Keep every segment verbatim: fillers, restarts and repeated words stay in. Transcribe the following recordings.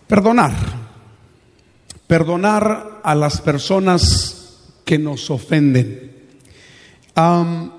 Perdonar. Perdonar a las personas que nos ofenden. Um,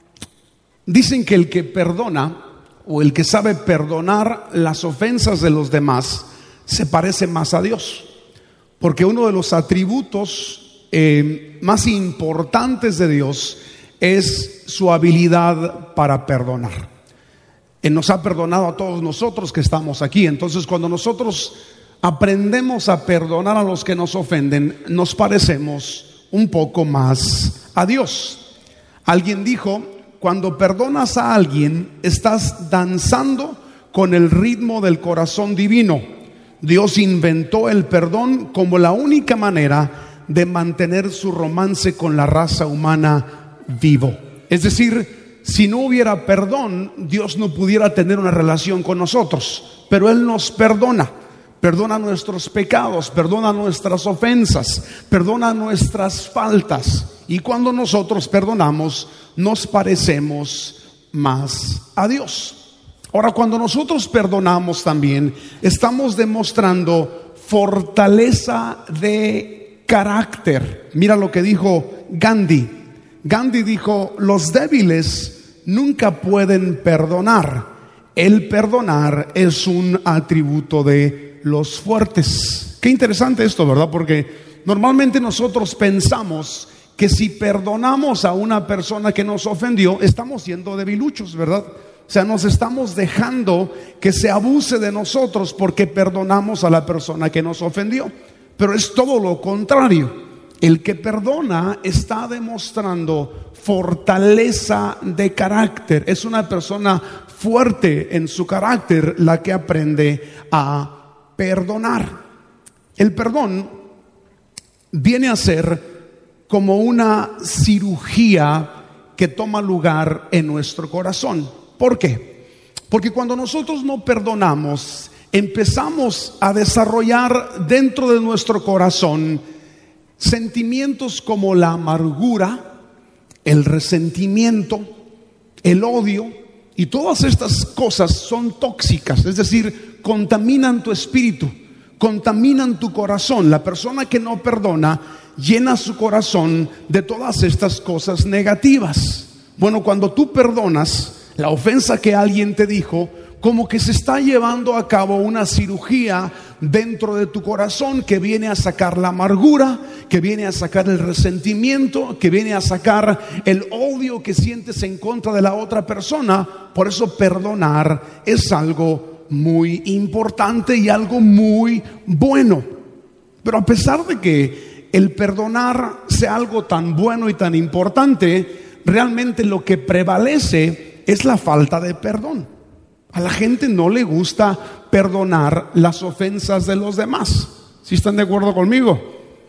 dicen que el que perdona o el que sabe perdonar las ofensas de los demás se parece más a Dios, porque uno de los atributos eh, más importantes de Dios es su habilidad para perdonar. Él nos ha perdonado a todos nosotros que estamos aquí. Entonces, cuando nosotros aprendemos a perdonar a los que nos ofenden, nos parecemos un poco más a Dios. Alguien dijo: cuando perdonas a alguien, estás danzando con el ritmo del corazón divino. Dios inventó el perdón como la única manera de mantener su romance con la raza humana vivo. Es decir, si no hubiera perdón, Dios no pudiera tener una relación con nosotros. Pero Él nos perdona. Perdona nuestros pecados, perdona nuestras ofensas, perdona nuestras faltas. Y cuando nosotros perdonamos, nos parecemos más a Dios. Ahora, cuando nosotros perdonamos también, estamos demostrando fortaleza de carácter. Mira lo que dijo Gandhi. Gandhi dijo: los débiles nunca pueden perdonar. El perdonar es un atributo de los fuertes. Qué interesante esto, ¿verdad? Porque normalmente nosotros pensamos que si perdonamos a una persona que nos ofendió, estamos siendo debiluchos, ¿verdad? O sea, nos estamos dejando que se abuse de nosotros porque perdonamos a la persona que nos ofendió. Pero es todo lo contrario. El que perdona está demostrando fortaleza de carácter. Es una persona fuerte en su carácter la que aprende a perdonar. El perdón viene a ser como una cirugía que toma lugar en nuestro corazón. ¿Por qué? Porque cuando nosotros no perdonamos, empezamos a desarrollar dentro de nuestro corazón sentimientos como la amargura, el resentimiento, el odio, y todas estas cosas son tóxicas, es decir, contaminan tu espíritu, contaminan tu corazón. La persona que no perdona llena su corazón de todas estas cosas negativas. Bueno, cuando tú perdonas la ofensa que alguien te dijo, como que se está llevando a cabo una cirugía dentro de tu corazón que viene a sacar la amargura, que viene a sacar el resentimiento, que viene a sacar el odio que sientes en contra de la otra persona. Por eso perdonar es algo muy importante y algo muy bueno. Pero a pesar de que el perdonar sea algo tan bueno y tan importante, realmente lo que prevalece es la falta de perdón. A la gente no le gusta perdonar las ofensas de los demás. ¿Sí están de acuerdo conmigo?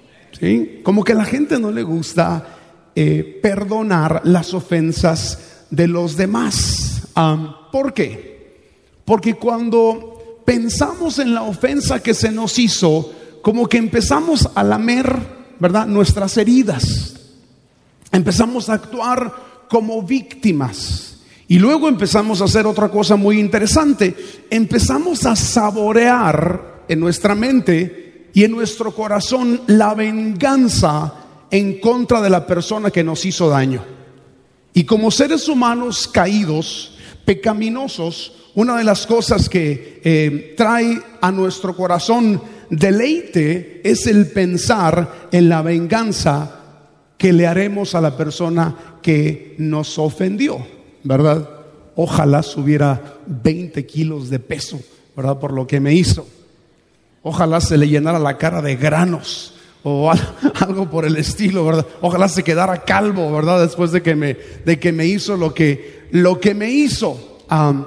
¿Sí? Como que a la gente no le gusta eh, perdonar las ofensas de los demás. Um, ¿Por qué? Porque cuando pensamos en la ofensa que se nos hizo, como que empezamos a lamer, ¿verdad?, nuestras heridas. Empezamos a actuar como víctimas. Y luego empezamos a hacer otra cosa muy interesante. Empezamos a saborear en nuestra mente y en nuestro corazón la venganza en contra de la persona que nos hizo daño. Y como seres humanos caídos, pecaminosos, una de las cosas que eh, trae a nuestro corazón deleite es el pensar en la venganza que le haremos a la persona que nos ofendió, ¿verdad? Ojalá subiera veinte kilos de peso, ¿verdad?, por lo que me hizo. Ojalá se le llenara la cara de granos o algo por el estilo, ¿verdad? Ojalá se quedara calvo, ¿verdad?, después de que me, de que me hizo lo que, lo que me hizo. Um,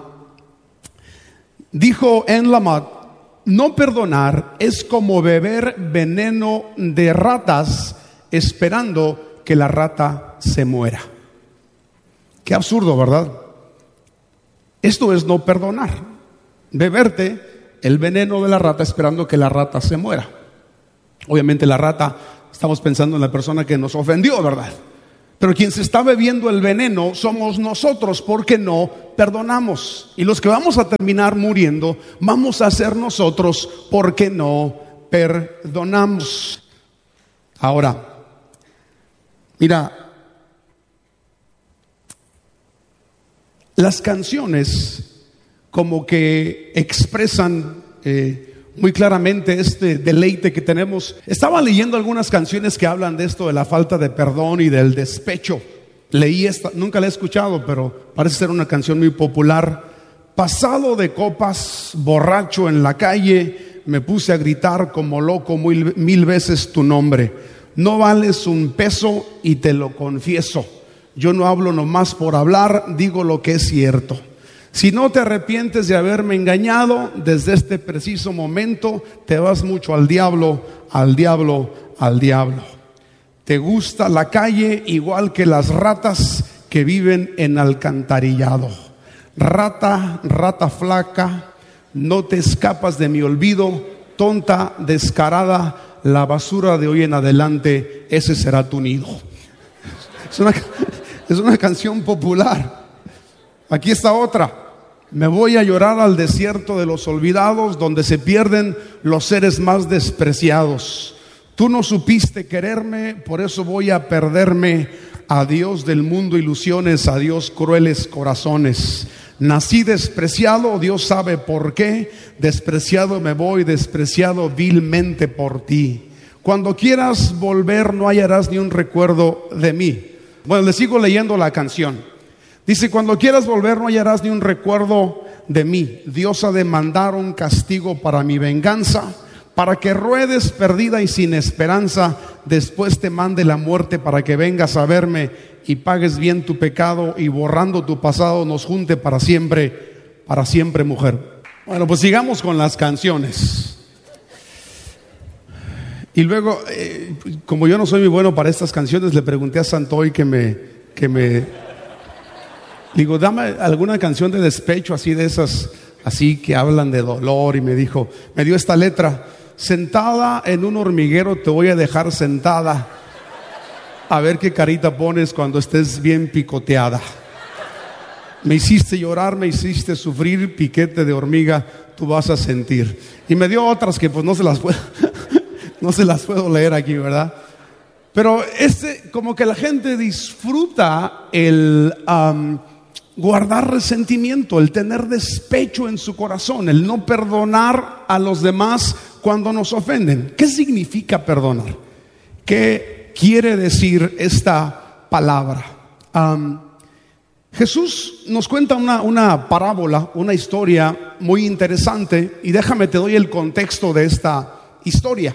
dijo Anne Lamott: no perdonar es como beber veneno de ratas esperando que la rata se muera. Qué absurdo, ¿verdad? Esto es no perdonar. Beberte el veneno de la rata esperando que la rata se muera. Obviamente la rata, estamos pensando en la persona que nos ofendió, ¿verdad? Pero quien se está bebiendo el veneno somos nosotros, porque no perdonamos. Y los que vamos a terminar muriendo vamos a ser nosotros, porque no perdonamos. Ahora, mira, las canciones como que expresan eh, muy claramente este deleite que tenemos. Estaba leyendo algunas canciones que hablan de esto, de la falta de perdón y del despecho. Leí esta, nunca la he escuchado, pero parece ser una canción muy popular. Pasado de copas, borracho en la calle, me puse a gritar como loco mil, mil veces tu nombre. No vales un peso y te lo confieso. Yo no hablo nomás por hablar, digo lo que es cierto. Si no te arrepientes de haberme engañado, desde este preciso momento te vas mucho al diablo, al diablo, al diablo. Te gusta la calle igual que las ratas que viven en alcantarillado. Rata, rata flaca, no te escapas de mi olvido, tonta, descarada, la basura de hoy en adelante, ese será tu nido. Es una, es una canción popular. Aquí está otra. Me voy a llorar al desierto de los olvidados, donde se pierden los seres más despreciados. Tú no supiste quererme, por eso voy a perderme. Adiós del mundo ilusiones, adiós crueles corazones. Nací despreciado, Dios sabe por qué. Despreciado me voy, despreciado vilmente por ti. Cuando quieras volver no hallarás ni un recuerdo de mí. Bueno, le sigo leyendo la canción. Dice, cuando quieras volver no hallarás ni un recuerdo de mí. Dios ha de mandar un castigo para mi venganza, para que ruedes perdida y sin esperanza. Después te mande la muerte para que vengas a verme y pagues bien tu pecado, y borrando tu pasado nos junte para siempre, para siempre, mujer. Bueno, pues sigamos con las canciones. Y luego, eh, como yo no soy muy bueno para estas canciones, le pregunté a Santoy que me... que me Digo, dame alguna canción de despecho, así de esas, así que hablan de dolor. Y me dijo, me dio esta letra: sentada en un hormiguero te voy a dejar sentada, a ver qué carita pones cuando estés bien picoteada. Me hiciste llorar, me hiciste sufrir, piquete de hormiga tú vas a sentir. Y me dio otras que pues no se las puedo, no se las puedo leer aquí, ¿verdad? Pero este, como que la gente disfruta el... Um, guardar resentimiento, el tener despecho en su corazón, el no perdonar a los demás cuando nos ofenden. ¿Qué significa perdonar? ¿Qué quiere decir esta palabra? Um, Jesús nos cuenta una, una parábola, una historia muy interesante, y déjame te doy el contexto de esta historia.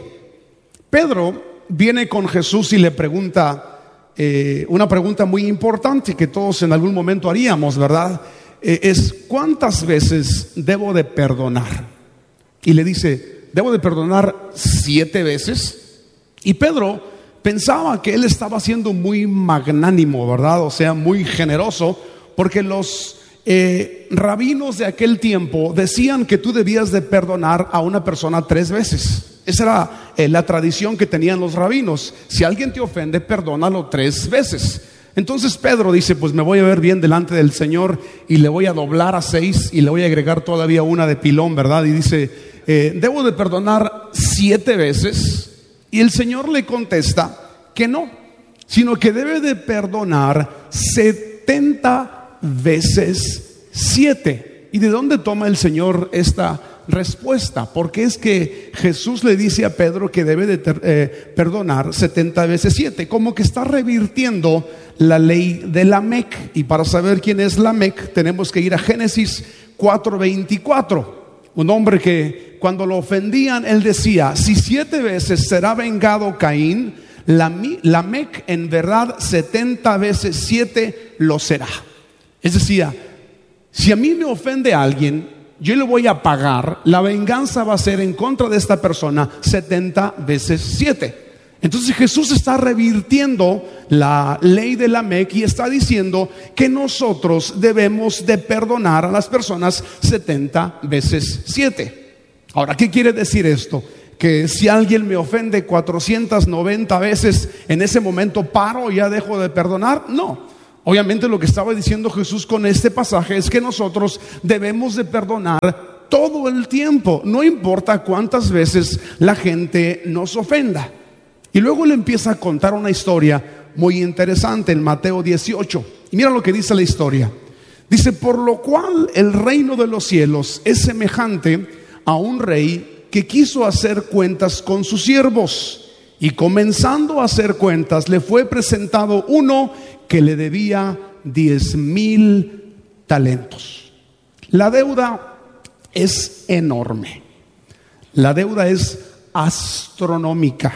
Pedro viene con Jesús y le pregunta Eh, una pregunta muy importante que todos en algún momento haríamos, ¿verdad? Eh, es, ¿cuántas veces debo de perdonar? Y le dice, ¿debo de perdonar siete veces? Y Pedro pensaba que él estaba siendo muy magnánimo, ¿verdad? O sea, muy generoso, porque los eh, rabinos de aquel tiempo decían que tú debías de perdonar a una persona tres veces. Esa era eh, la tradición que tenían los rabinos. Si alguien te ofende, perdónalo tres veces. Entonces Pedro dice, pues me voy a ver bien delante del Señor y le voy a doblar a seis y le voy a agregar todavía una de pilón, ¿verdad? Y dice, eh, ¿debo de perdonar siete veces? Y el Señor le contesta que no, sino que debe de perdonar setenta veces siete. ¿Y de dónde toma el Señor esta respuesta? Porque es que Jesús le dice a Pedro que debe de ter, eh, perdonar setenta veces siete, como que está revirtiendo la ley de Lamec. Y para saber quién es Lamec tenemos que ir a Génesis cuatro veinticuatro. Un hombre que cuando lo ofendían él decía, si siete veces será vengado Caín, Lamec en verdad setenta veces siete lo será. Es decir, si a mí me ofende a alguien, yo le voy a pagar, la venganza va a ser en contra de esta persona setenta veces siete. Entonces Jesús está revirtiendo la ley de Lamec y está diciendo que nosotros debemos de perdonar a las personas setenta veces siete. Ahora, ¿qué quiere decir esto? que si alguien me ofende cuatrocientas noventa veces, en ese momento paro y ya dejo de perdonar. No, obviamente lo que estaba diciendo Jesús con este pasaje es que nosotros debemos de perdonar todo el tiempo, no importa cuántas veces la gente nos ofenda. Y luego le empieza a contar una historia muy interesante en Mateo dieciocho. Y mira lo que dice la historia. Dice: por lo cual el reino de los cielos es semejante a un rey que quiso hacer cuentas con sus siervos, y comenzando a hacer cuentas le fue presentado uno que le debía diez mil talentos. La deuda es enorme, la deuda es astronómica,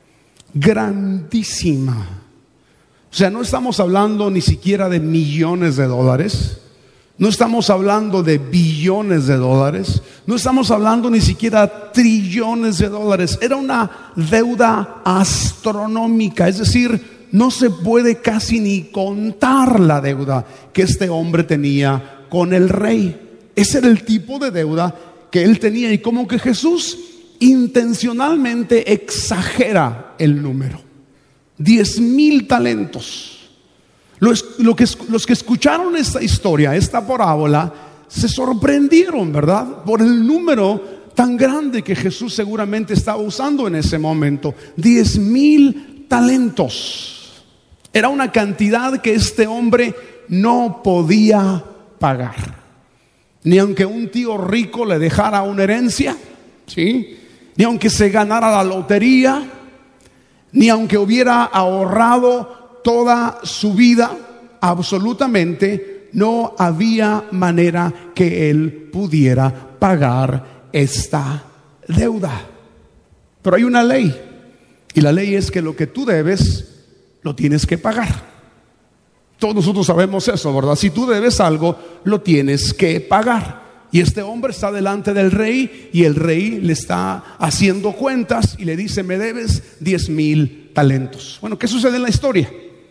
grandísima. O sea, no estamos hablando ni siquiera de millones de dólares, no estamos hablando de billones de dólares, no estamos hablando ni siquiera trillones de dólares. Era una deuda astronómica, es decir, no se puede casi ni contar la deuda que este hombre tenía con el rey. Ese era el tipo de deuda que él tenía, y como que Jesús intencionalmente exagera el número. Diez mil talentos. Los, lo que, los que escucharon esta historia, esta parábola, se sorprendieron, ¿verdad?, por el número tan grande que Jesús seguramente estaba usando en ese momento. Diez mil talentos. Era una cantidad que este hombre no podía pagar. Ni aunque un tío rico le dejara una herencia, ¿sí?, ni aunque se ganara la lotería, ni aunque hubiera ahorrado toda su vida, absolutamente no había manera que él pudiera pagar esta deuda. Pero hay una ley, y la ley es que lo que tú debes, lo tienes que pagar. Todos nosotros sabemos eso, ¿verdad? Si tú debes algo, lo tienes que pagar. Y este hombre está delante del rey, y el rey le está haciendo cuentas y le dice: me debes diez mil talentos. Bueno, ¿qué sucede en la historia?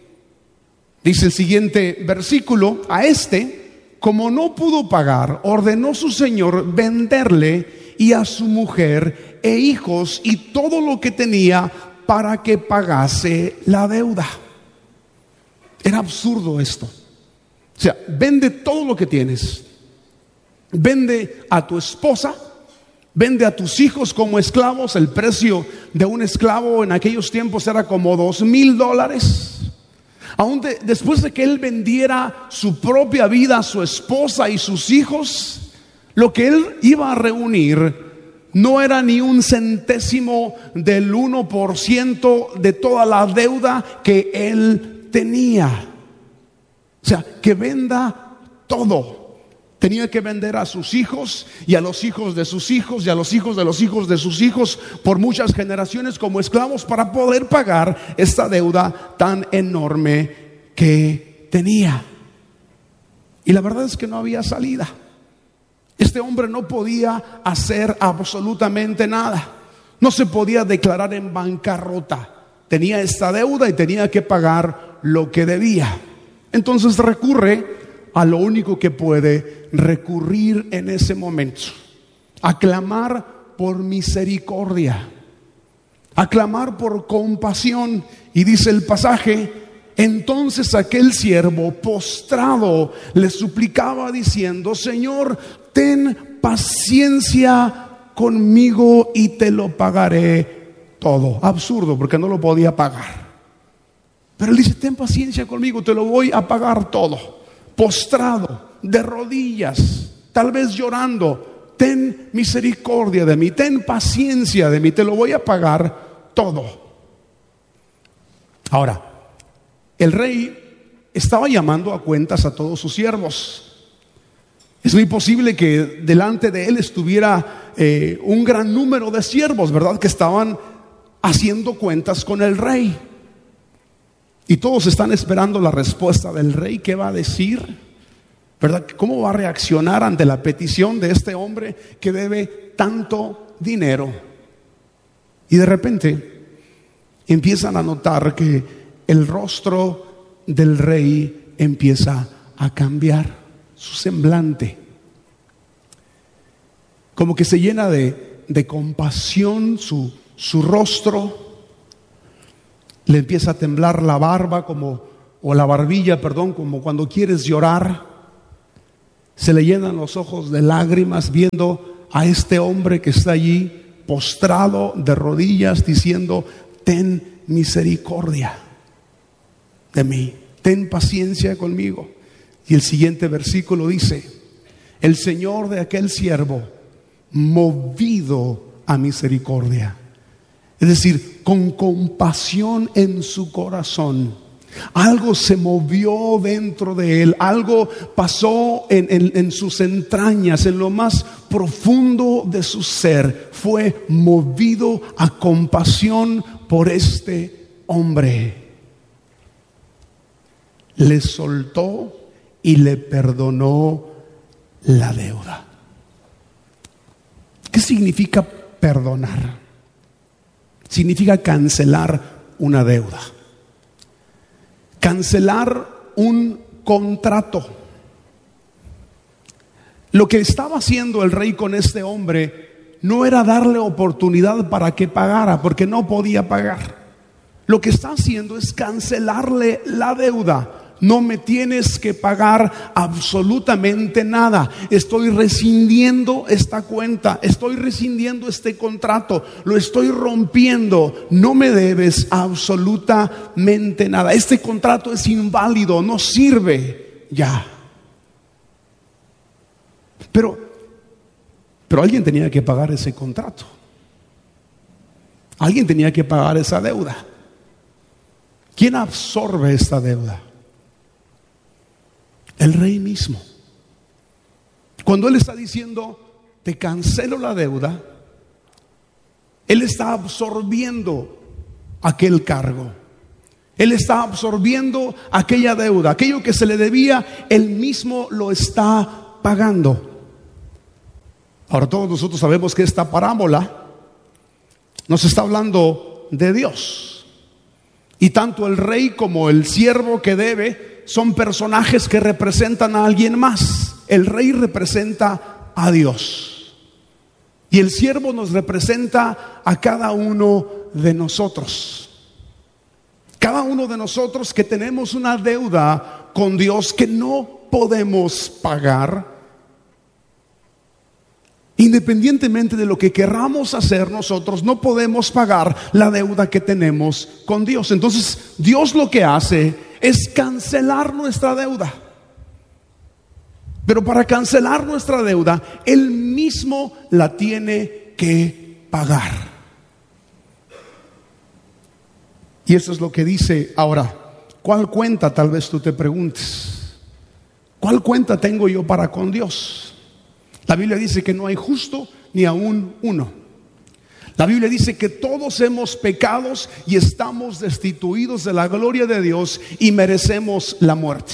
Dice el siguiente versículo: a este, como no pudo pagar, ordenó su señor venderle y a su mujer e hijos y todo lo que tenía para que pagase la deuda. Era absurdo esto. O sea, vende todo lo que tienes, vende a tu esposa, vende a tus hijos como esclavos. El precio de un esclavo en aquellos tiempos era como dos mil dólares. Aún de, después de que él vendiera su propia vida, su esposa y sus hijos, lo que él iba a reunir no era ni un centésimo del uno por ciento de toda la deuda que él tenía. O sea, que venda todo. Tenía que vender a sus hijos y a los hijos de sus hijos y a los hijos de los hijos de sus hijos por muchas generaciones como esclavos para poder pagar esta deuda tan enorme que tenía. Y la verdad es que no había salida. Este hombre no podía hacer absolutamente nada. No se podía declarar en bancarrota. Tenía esta deuda y tenía que pagar lo que debía. Entonces recurre a lo único que puede recurrir en ese momento: a clamar por misericordia, a clamar por compasión. Y dice el pasaje: entonces aquel siervo postrado le suplicaba diciendo: Señor, ten paciencia conmigo y te lo pagaré todo. Absurdo, porque no lo podía pagar. Pero él dice: ten paciencia conmigo, te lo voy a pagar todo. Postrado, de rodillas, tal vez llorando: ten misericordia de mí, ten paciencia de mí, te lo voy a pagar todo. Ahora, el rey estaba llamando a cuentas a todos sus siervos. Es muy posible que delante de él estuviera eh, un gran número de siervos, ¿verdad?, que estaban haciendo cuentas con el rey. Y todos están esperando la respuesta del rey. ¿Qué va a decir? ¿Verdad? ¿Cómo va a reaccionar ante la petición de este hombre que debe tanto dinero? Y de repente empiezan a notar que el rostro del rey empieza a cambiar, su semblante como que se llena de, de compasión su, su rostro. Le empieza a temblar la barba como, o la barbilla, perdón, como cuando quieres llorar. Se le llenan los ojos de lágrimas viendo a este hombre que está allí postrado de rodillas diciendo: ten misericordia de mí, ten paciencia conmigo. Y el siguiente versículo dice: el Señor de aquel siervo, movido a misericordia, es decir, con compasión en su corazón, algo se movió dentro de él, algo pasó en, en, en sus entrañas, en lo más profundo de su ser. Fue movido a compasión por este hombre. Le soltó y le perdonó la deuda. ¿Qué significa perdonar? Significa cancelar una deuda, cancelar un contrato. Lo que estaba haciendo el rey con este hombre no era darle oportunidad para que pagara, porque no podía pagar. Lo que está haciendo es cancelarle la deuda. No me tienes que pagar absolutamente nada. Estoy rescindiendo esta cuenta, estoy rescindiendo este contrato, lo estoy rompiendo. No me debes absolutamente nada. Este contrato es inválido, no sirve ya. Pero, pero alguien tenía que pagar ese contrato. Alguien tenía que pagar esa deuda. ¿Quién absorbe esta deuda? El rey mismo. Cuando él está diciendo: te cancelo la deuda, él está absorbiendo aquel cargo. Él está absorbiendo aquella deuda, aquello que se le debía, él mismo lo está pagando. Ahora, todos nosotros sabemos que esta parábola nos está hablando de Dios. Y tanto el rey como el siervo que debe son personajes que representan a alguien más. El rey representa a Dios y el siervo nos representa a cada uno de nosotros. Cada uno de nosotros que tenemos una deuda con Dios que no podemos pagar. Independientemente de lo que querramos hacer, nosotros no podemos pagar la deuda que tenemos con Dios. Entonces Dios lo que hace es cancelar nuestra deuda. Pero para cancelar nuestra deuda, Él mismo la tiene que pagar. Y eso es lo que dice. Ahora, ¿cuál cuenta? Tal vez tú te preguntes. ¿Cuál cuenta tengo yo para con Dios? La Biblia dice que no hay justo ni aún uno. La Biblia dice que todos hemos pecado y estamos destituidos de la gloria de Dios y merecemos la muerte.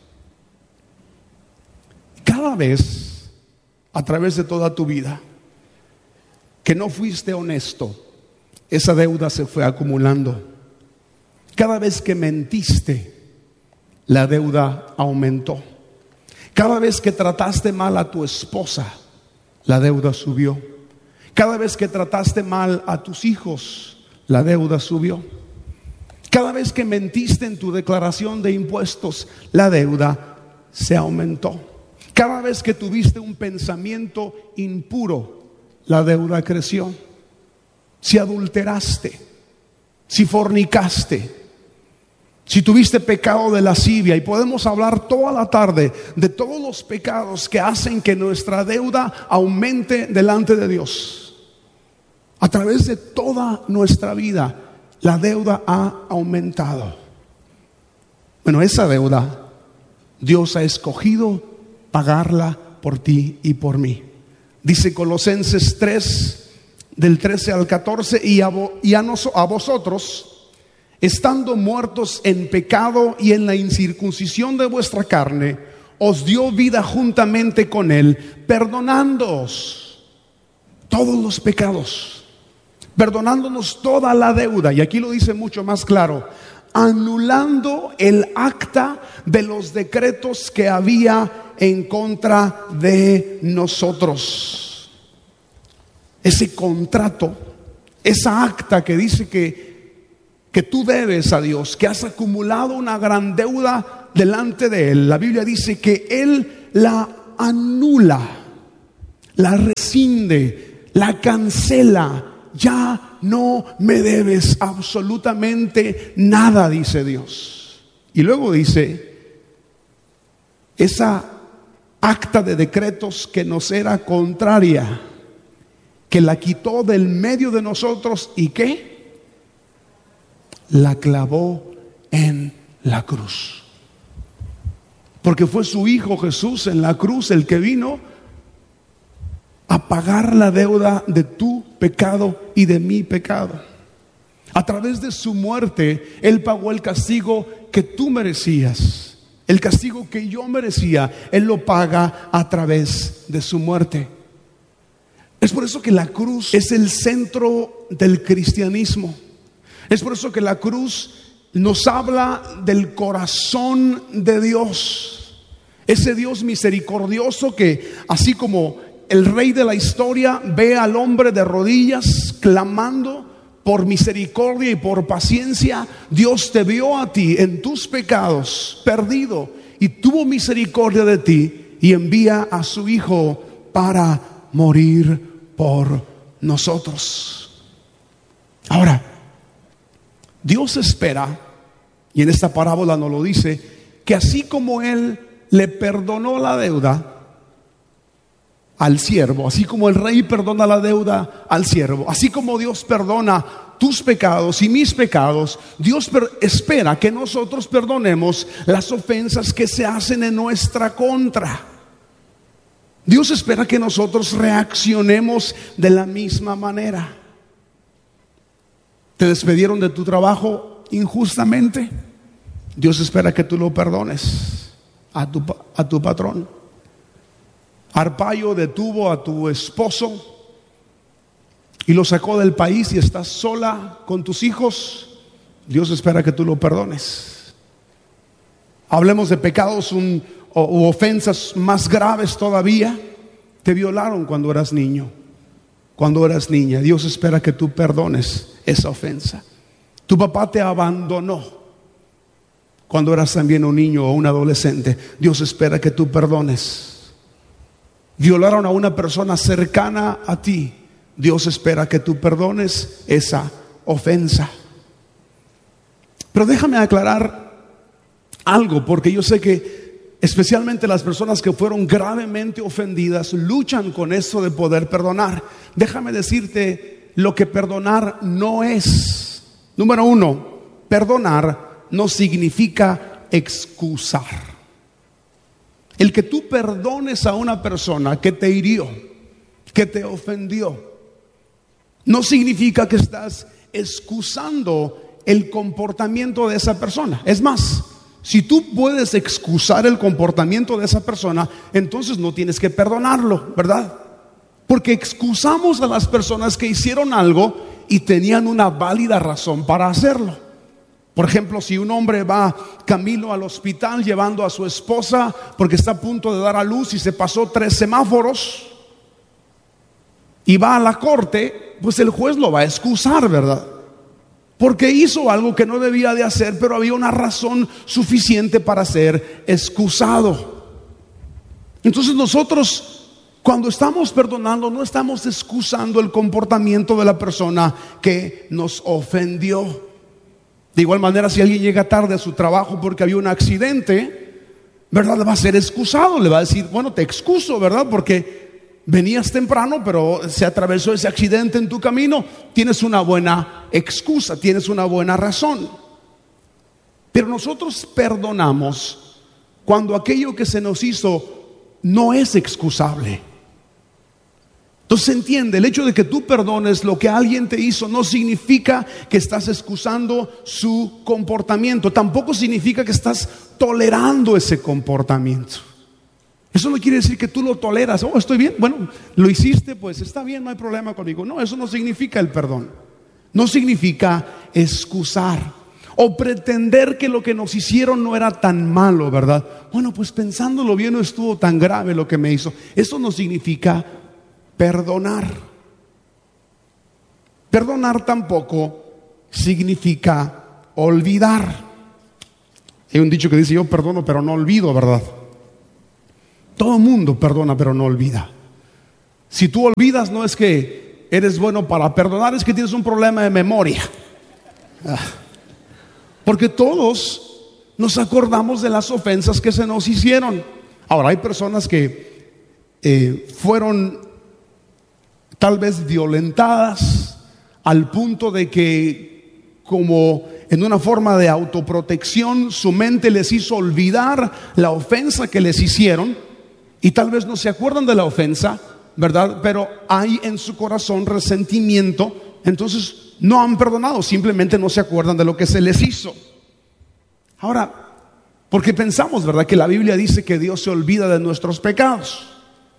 Cada vez, a través de toda tu vida, que no fuiste honesto, esa deuda se fue acumulando. Cada vez que mentiste, la deuda aumentó. Cada vez que trataste mal a tu esposa, la deuda subió. Cada vez que trataste mal a tus hijos, la deuda subió. Cada vez que mentiste en tu declaración de impuestos, la deuda se aumentó. Cada vez que tuviste un pensamiento impuro, la deuda creció. Si adulteraste, si fornicaste, si tuviste pecado de lascivia, y podemos hablar toda la tarde de todos los pecados que hacen que nuestra deuda aumente delante de Dios. A través de toda nuestra vida, la deuda ha aumentado. Bueno, esa deuda, Dios ha escogido pagarla por ti y por mí. Dice Colosenses tres, del trece al catorce, y a, vo, y a, nos, a vosotros, estando muertos en pecado y en la incircuncisión de vuestra carne, os dio vida juntamente con Él, perdonándoos todos los pecados, perdonándonos toda la deuda. Y aquí lo dice mucho más claro: anulando el acta de los decretos que había en contra de nosotros. ese contrato, esa acta que dice que, que tú debes a Dios, que has acumulado una gran deuda delante de Él. La Biblia dice que Él la anula, la rescinde, la cancela. Ya no me debes absolutamente nada, dice Dios. Y luego dice, esa acta de decretos que nos era contraria, que la quitó del medio de nosotros y ¿qué? La clavó en la cruz. Porque fue su Hijo Jesús en la cruz el que vino a pagar la deuda de tu pecado y de mi pecado. A través de su muerte, Él pagó el castigo que tú merecías. El castigo que yo merecía, Él lo paga a través de su muerte. Es por eso que la cruz es el centro del cristianismo. Es por eso que la cruz nos habla del corazón de Dios. Ese Dios misericordioso que, así como el rey de la historia ve al hombre de rodillas clamando por misericordia y por paciencia, Dios te vio a ti en tus pecados, perdido, y tuvo misericordia de ti y envía a su Hijo para morir por nosotros. Ahora, Dios espera, y en esta parábola nos lo dice, que así como Él le perdonó la deuda al siervo, así como el rey perdona la deuda al siervo, así como Dios perdona tus pecados y mis pecados, Dios espera que nosotros perdonemos las ofensas que se hacen en nuestra contra. Dios espera que nosotros reaccionemos de la misma manera. ¿Te despidieron de tu trabajo injustamente? Dios espera que tú lo perdones a tu, a tu patrón. Arpaio detuvo a tu esposo y lo sacó del país y estás sola con tus hijos. Dios espera que tú lo perdones. Hablemos de pecados un, o, u ofensas más graves todavía. Te violaron cuando eras niño, cuando eras niña. Dios espera que tú perdones esa ofensa. Tu papá te abandonó cuando eras también un niño o un adolescente. Dios espera que tú perdones. Violaron a una persona cercana a ti. Dios espera que tú perdones esa ofensa. Pero déjame aclarar algo, porque yo sé que especialmente las personas que fueron gravemente ofendidas luchan con eso de poder perdonar. Déjame decirte lo que perdonar no es. Número uno, perdonar no significa excusar. El que tú perdones a una persona que te hirió, que te ofendió, no significa que estás excusando el comportamiento de esa persona. Es más, si tú puedes excusar el comportamiento de esa persona, entonces no tienes que perdonarlo, ¿verdad? Porque excusamos a las personas que hicieron algo y tenían una válida razón para hacerlo. Por ejemplo, si un hombre va camino al hospital llevando a su esposa porque está a punto de dar a luz y se pasó tres semáforos y va a la corte, pues el juez lo va a excusar, ¿verdad? Porque hizo algo que no debía de hacer, pero había una razón suficiente para ser excusado. Entonces nosotros, cuando estamos perdonando, no estamos excusando el comportamiento de la persona que nos ofendió. De igual manera, si alguien llega tarde a su trabajo porque había un accidente, ¿verdad? Le va a ser excusado, le va a decir, bueno, te excuso, ¿verdad? Porque venías temprano, pero se atravesó ese accidente en tu camino. Tienes una buena excusa, tienes una buena razón. Pero nosotros perdonamos cuando aquello que se nos hizo no es excusable. Entonces entiende, el hecho de que tú perdones lo que alguien te hizo no significa que estás excusando su comportamiento. Tampoco significa que estás tolerando ese comportamiento. Eso no quiere decir que tú lo toleras. Oh, estoy bien, bueno, lo hiciste, pues está bien, no hay problema conmigo. No, eso no significa el perdón. No significa excusar o pretender que lo que nos hicieron no era tan malo, ¿verdad? Bueno, pues pensándolo bien, no estuvo tan grave lo que me hizo. Eso no significa perdonar. Perdonar tampoco significa olvidar. Hay un dicho que dice: yo perdono pero no olvido, ¿verdad? Todo el mundo perdona pero no olvida. Si tú olvidas, no es que eres bueno para perdonar, es que tienes un problema de memoria. Porque todos nos acordamos de las ofensas que se nos hicieron. Ahora, hay personas que eh, fueron tal vez violentadas al punto de que, como en una forma de autoprotección, su mente les hizo olvidar la ofensa que les hicieron, y tal vez no se acuerdan de la ofensa, ¿verdad? Pero hay en su corazón resentimiento, entonces no han perdonado, simplemente no se acuerdan de lo que se les hizo. Ahora, porque pensamos, ¿verdad?, que la Biblia dice que Dios se olvida de nuestros pecados.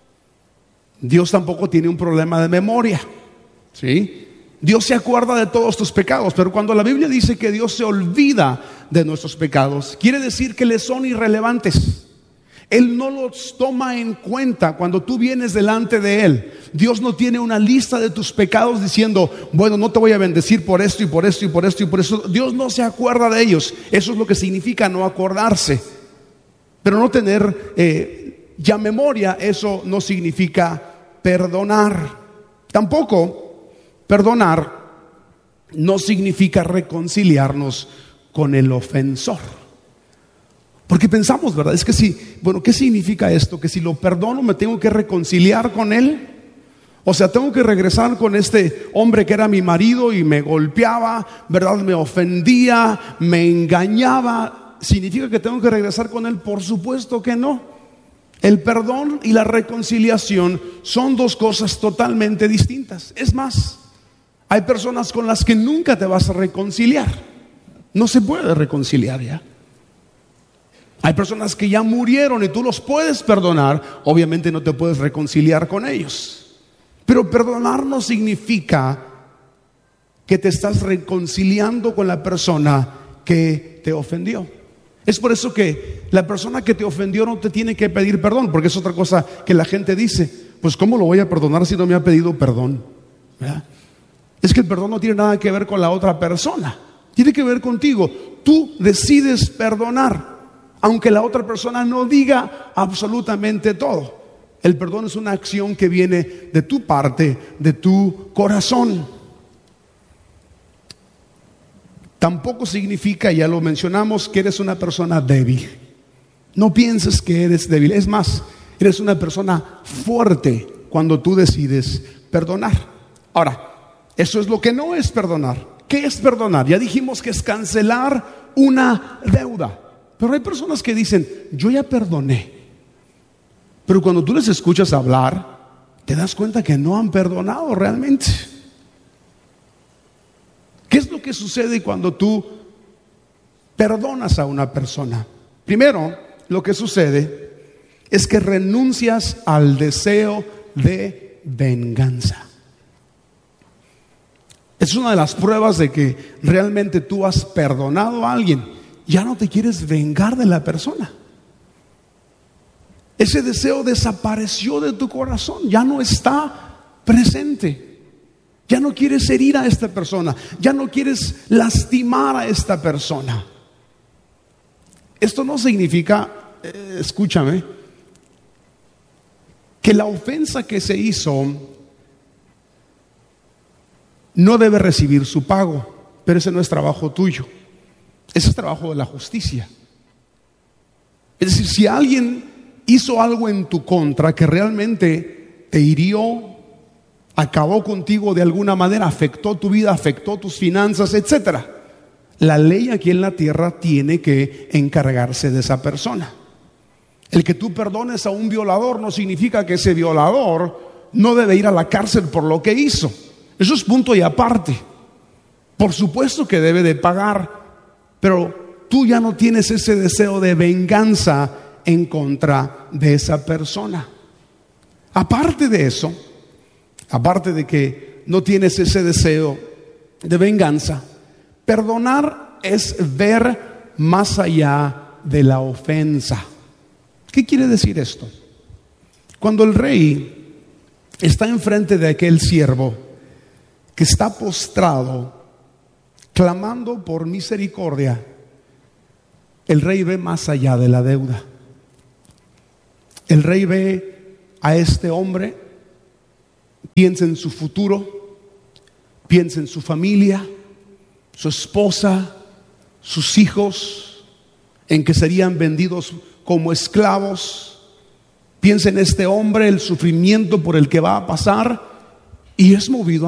Dios tampoco tiene un problema de memoria, ¿sí? Dios se acuerda de todos tus pecados, pero cuando la Biblia dice que Dios se olvida de nuestros pecados, quiere decir que les son irrelevantes. Él no los toma en cuenta cuando tú vienes delante de Él. Dios no tiene una lista de tus pecados diciendo: bueno, no te voy a bendecir por esto y por esto y por esto y por eso. Dios no se acuerda de ellos. Eso es lo que significa no acordarse. Pero no tener eh, ya memoria, eso no significa perdonar. Tampoco perdonar no significa reconciliarnos con el ofensor. Porque pensamos, ¿verdad? Es que si, bueno, ¿qué significa esto? Que si lo perdono me tengo que reconciliar con él. O sea, tengo que regresar con este hombre que era mi marido y me golpeaba, ¿verdad? Me ofendía, me engañaba. ¿Significa que tengo que regresar con él? Por supuesto que no. El perdón y la reconciliación son dos cosas totalmente distintas. Es más, hay personas con las que nunca te vas a reconciliar. No se puede reconciliar ya. Hay personas que ya murieron y tú los puedes perdonar, obviamente no te puedes reconciliar con ellos. Pero perdonar no significa que te estás reconciliando con la persona que te ofendió. Es por eso que la persona que te ofendió no te tiene que pedir perdón, porque es otra cosa que la gente dice: pues ¿cómo lo voy a perdonar si no me ha pedido perdón? ¿Verdad? Es que el perdón no tiene nada que ver con la otra persona, tiene que ver contigo. Tú decides perdonar, aunque la otra persona no diga absolutamente todo. El perdón es una acción que viene de tu parte, de tu corazón. Tampoco significa, ya lo mencionamos, que eres una persona débil. No pienses que eres débil. Es más, eres una persona fuerte cuando tú decides perdonar. Ahora, eso es lo que no es perdonar. ¿Qué es perdonar? Ya dijimos que es cancelar una deuda. Pero hay personas que dicen: yo ya perdoné. Pero cuando tú les escuchas hablar, te das cuenta que no han perdonado realmente. ¿Qué es lo que sucede cuando tú perdonas a una persona? Primero, lo que sucede es que renuncias al deseo de venganza. Es una de las pruebas de que realmente tú has perdonado a alguien. Ya no te quieres vengar de la persona. Ese deseo desapareció de tu corazón, ya no está presente. Ya no quieres herir a esta persona, ya no quieres lastimar a esta persona. Esto no significa, eh, escúchame, que la ofensa que se hizo no debe recibir su pago, pero ese no es trabajo tuyo. Ese es trabajo de la justicia. Es decir, si alguien hizo algo en tu contra que realmente te hirió, acabó contigo de alguna manera, afectó tu vida, afectó tus finanzas, etcétera, la ley aquí en la tierra tiene que encargarse de esa persona. El que tú perdones a un violador no significa que ese violador no debe ir a la cárcel por lo que hizo. Eso es punto y aparte. Por supuesto que debe de pagar, pero tú ya no tienes ese deseo de venganza en contra de esa persona. Aparte de eso, aparte de que no tienes ese deseo de venganza, perdonar es ver más allá de la ofensa. ¿Qué quiere decir esto? Cuando el rey está enfrente de aquel siervo que está postrado, clamando por misericordia, el rey ve más allá de la deuda. El rey ve a este hombre, piensa en su futuro, piensa en su familia, su esposa, sus hijos, en que serían vendidos como esclavos. Piensa en este hombre, el sufrimiento por el que va a pasar, y es movido